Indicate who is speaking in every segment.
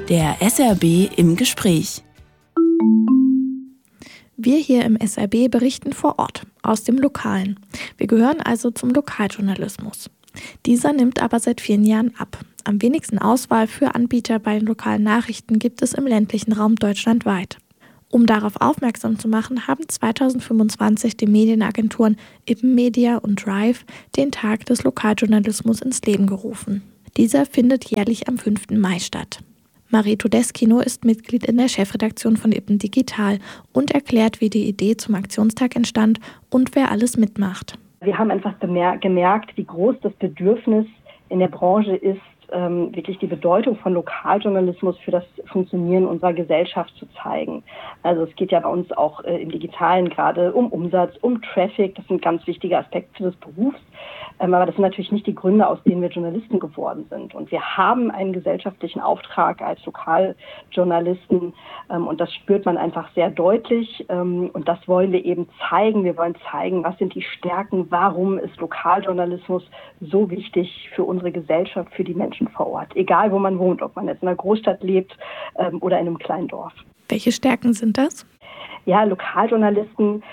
Speaker 1: Der SRB im Gespräch.
Speaker 2: Wir hier im SRB berichten vor Ort, aus dem Lokalen. Wir gehören also zum Lokaljournalismus. Dieser nimmt aber seit vielen Jahren ab. Am wenigsten Auswahl für Anbieter bei den lokalen Nachrichten gibt es im ländlichen Raum deutschlandweit. Um darauf aufmerksam zu machen, haben 2025 die Medienagenturen Ippenmedia und Drive den Tag des Lokaljournalismus ins Leben gerufen. Dieser findet jährlich am 5. Mai statt. Marie Todeskino ist Mitglied in der Chefredaktion von Ippen Digital und erklärt, wie die Idee zum Aktionstag entstand und wer alles mitmacht.
Speaker 3: Wir haben einfach gemerkt, wie groß das Bedürfnis in der Branche ist, wirklich die Bedeutung von Lokaljournalismus für das Funktionieren unserer Gesellschaft zu zeigen. Also es geht ja bei uns auch im Digitalen gerade um Umsatz, um Traffic. Das sind ganz wichtige Aspekte des Berufs. Aber das sind natürlich nicht die Gründe, aus denen wir Journalisten geworden sind. Und wir haben einen gesellschaftlichen Auftrag als Lokaljournalisten. Und das spürt man einfach sehr deutlich. Und das wollen wir eben zeigen. Wir wollen zeigen, was sind die Stärken, warum ist Lokaljournalismus so wichtig für unsere Gesellschaft, für die Menschen vor Ort. Egal, wo man wohnt, ob man jetzt in einer Großstadt lebt oder in einem kleinen Dorf.
Speaker 2: Welche Stärken sind das?
Speaker 3: Ja, Lokaljournalisten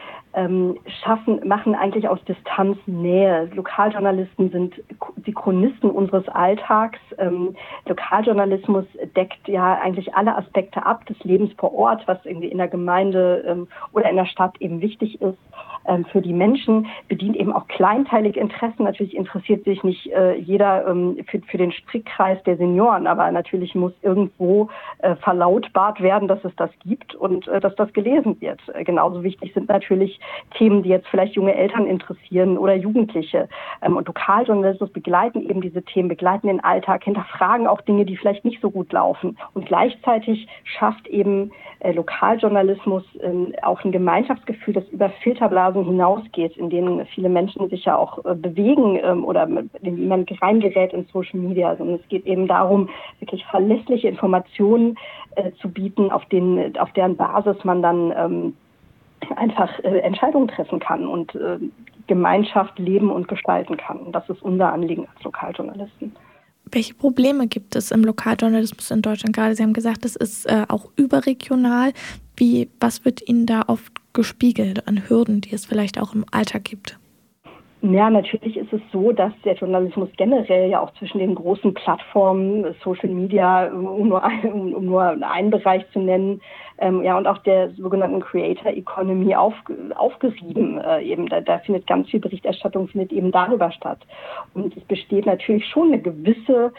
Speaker 3: machen eigentlich aus Distanz Nähe. Lokaljournalisten sind die Chronisten unseres Alltags. Lokaljournalismus deckt ja eigentlich alle Aspekte ab des Lebens vor Ort, was irgendwie in der Gemeinde oder in der Stadt eben wichtig ist für die Menschen, bedient eben auch kleinteilige Interessen. Natürlich interessiert sich nicht jeder für den Strickkreis der Senioren, aber natürlich muss irgendwo verlautbart werden, dass es das gibt und dass das gelesen wird. Genauso wichtig sind natürlich Themen, die jetzt vielleicht junge Eltern interessieren oder Jugendliche. Und Lokaljournalismus begleiten eben diese Themen, begleiten den Alltag, hinterfragen auch Dinge, die vielleicht nicht so gut laufen. Und gleichzeitig schafft eben Lokaljournalismus auch ein Gemeinschaftsgefühl, das über Filterblasen hinausgeht, in denen viele Menschen sich ja auch bewegen oder in die man reingerät in Social Media. Und es geht eben darum, wirklich verlässliche Informationen zu bieten, auf deren Basis man dann einfach Entscheidungen treffen kann und Gemeinschaft leben und gestalten kann. Und das ist unser Anliegen als Lokaljournalisten.
Speaker 2: Welche Probleme gibt es im Lokaljournalismus in Deutschland gerade? Sie haben gesagt, es ist auch überregional. Was wird Ihnen da oft gespiegelt an Hürden, die es vielleicht auch im Alltag gibt?
Speaker 3: Ja, natürlich ist es so, dass der Journalismus generell ja auch zwischen den großen Plattformen, Social Media, um nur einen Bereich zu nennen, und auch der sogenannten Creator Economy aufgerieben. Da findet ganz viel Berichterstattung findet eben darüber statt. Und es besteht natürlich schon ein gewisses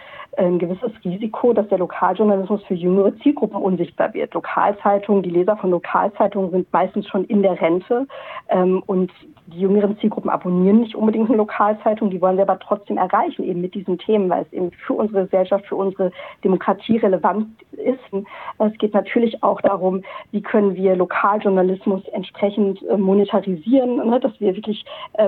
Speaker 3: Risiko, dass der Lokaljournalismus für jüngere Zielgruppen unsichtbar wird. Die Leser von Lokalzeitungen sind meistens schon in der Rente und die jüngeren Zielgruppen abonnieren nicht unbedingt eine Lokalzeitung, die wollen wir aber trotzdem erreichen, eben mit diesen Themen, weil es eben für unsere Gesellschaft, für unsere Demokratie relevant ist. Es geht natürlich auch darum, wie können wir Lokaljournalismus entsprechend monetarisieren, dass wir wirklich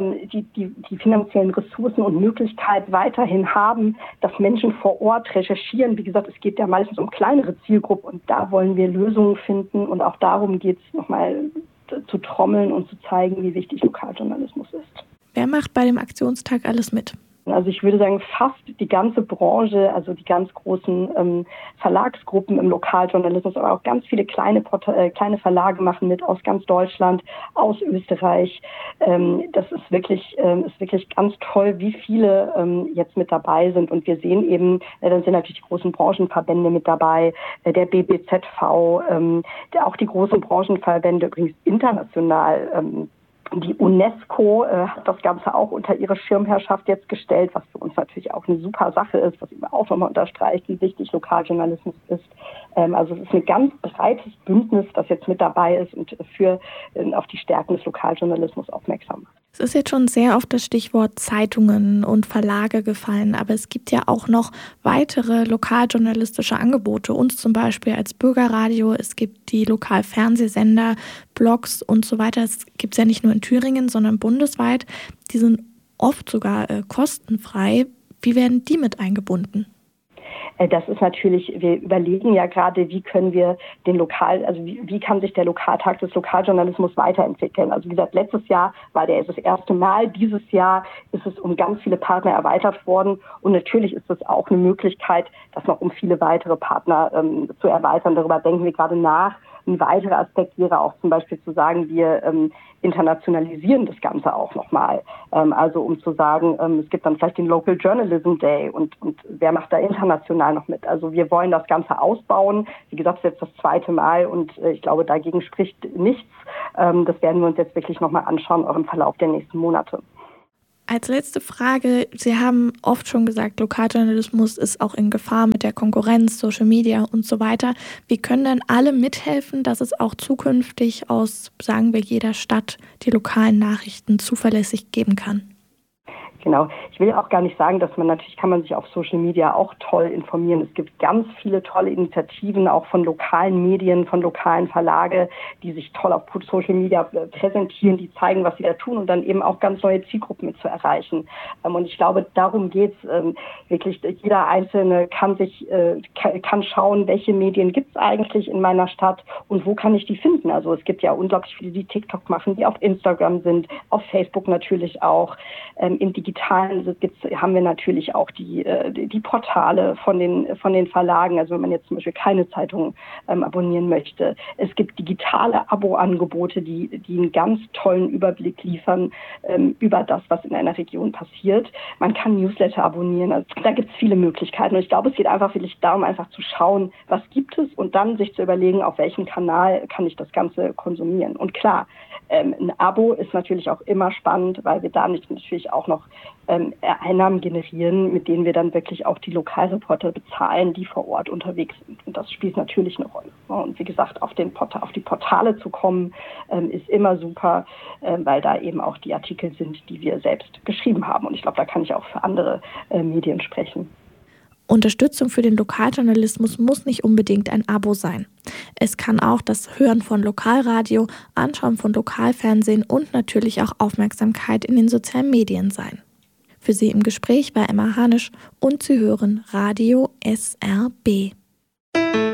Speaker 3: die finanziellen Ressourcen und Möglichkeiten weiterhin haben, dass Menschen vor Ort recherchieren. Wie gesagt, es geht ja meistens um kleinere Zielgruppen und da wollen wir Lösungen finden und auch darum geht es nochmal zu trommeln und zu zeigen, wie wichtig Lokaljournalismus ist.
Speaker 2: Wer macht bei dem Aktionstag alles mit?
Speaker 3: Also ich würde sagen, fast die ganze Branche, also die ganz großen Verlagsgruppen im Lokaljournalismus, aber auch ganz viele kleine Verlage machen mit aus ganz Deutschland, aus Österreich. Das ist wirklich ganz toll, wie viele jetzt mit dabei sind. Und wir sehen eben, dann sind natürlich die großen Branchenverbände mit dabei, der BBZV, auch die großen Branchenverbände übrigens international. Die UNESCO hat das Ganze auch unter ihre Schirmherrschaft jetzt gestellt, was für uns natürlich auch eine super Sache ist, was eben auch nochmal unterstreicht, wie wichtig Lokaljournalismus ist. Also es ist ein ganz breites Bündnis, das jetzt mit dabei ist und auf die Stärken des Lokaljournalismus aufmerksam macht.
Speaker 2: Es ist jetzt schon sehr auf das Stichwort Zeitungen und Verlage gefallen, aber es gibt ja auch noch weitere lokaljournalistische Angebote, uns zum Beispiel als Bürgerradio, es gibt die Lokalfernsehsender, Blogs und so weiter. Es gibt es ja nicht nur in Thüringen, sondern bundesweit. Die sind oft sogar kostenfrei. Wie werden die mit eingebunden?
Speaker 3: Das ist natürlich, wir überlegen ja gerade, wie können wir wie kann sich der Lokaltag des Lokaljournalismus weiterentwickeln. Also wie gesagt, letztes Jahr war der das erste Mal, dieses Jahr ist es um ganz viele Partner erweitert worden und natürlich ist es auch eine Möglichkeit, das noch um viele weitere Partner zu erweitern. Darüber denken wir gerade nach. Ein weiterer Aspekt wäre auch zum Beispiel zu sagen, wir internationalisieren das Ganze auch nochmal. Also um zu sagen, es gibt dann vielleicht den Local Journalism Day und wer macht da international noch mit? Also wir wollen das Ganze ausbauen. Wie gesagt, es ist jetzt das 2. Mal und ich glaube, dagegen spricht nichts. Das werden wir uns jetzt wirklich nochmal anschauen, auch im Verlauf der nächsten Monate.
Speaker 2: Als letzte Frage, Sie haben oft schon gesagt, Lokaljournalismus ist auch in Gefahr mit der Konkurrenz, Social Media und so weiter. Wie können denn alle mithelfen, dass es auch zukünftig aus, sagen wir, jeder Stadt die lokalen Nachrichten zuverlässig geben kann?
Speaker 3: Genau. Ich will auch gar nicht sagen, dass kann man sich auf Social Media auch toll informieren. Es gibt ganz viele tolle Initiativen, auch von lokalen Medien, von lokalen Verlage, die sich toll auf Social Media präsentieren, die zeigen, was sie da tun und dann eben auch ganz neue Zielgruppen mit zu erreichen. Und ich glaube, darum geht's wirklich. Jeder Einzelne kann schauen, welche Medien gibt's eigentlich in meiner Stadt und wo kann ich die finden. Also es gibt ja unglaublich viele, die TikTok machen, die auf Instagram sind, auf Facebook natürlich auch. Im Digitalen haben wir natürlich auch die Portale von den Verlagen. Also wenn man jetzt zum Beispiel keine Zeitung abonnieren möchte. Es gibt digitale Abo-Angebote, die einen ganz tollen Überblick liefern über das, was in einer Region passiert. Man kann Newsletter abonnieren. Also da gibt es viele Möglichkeiten. Und ich glaube, es geht einfach wirklich darum, einfach zu schauen, was gibt es und dann sich zu überlegen, auf welchem Kanal kann ich das Ganze konsumieren. Und klar, ein Abo ist natürlich auch immer spannend, weil wir da natürlich auch noch Einnahmen generieren, mit denen wir dann wirklich auch die Lokalreporter bezahlen, die vor Ort unterwegs sind. Und das spielt natürlich eine Rolle. Und wie gesagt, auf die Portale zu kommen, ist immer super, weil da eben auch die Artikel sind, die wir selbst geschrieben haben. Und ich glaube, da kann ich auch für andere Medien sprechen.
Speaker 2: Unterstützung für den Lokaljournalismus muss nicht unbedingt ein Abo sein. Es kann auch das Hören von Lokalradio, Anschauen von Lokalfernsehen und natürlich auch Aufmerksamkeit in den sozialen Medien sein. Für Sie im Gespräch war Emma Hanisch und Sie hören Radio SRB.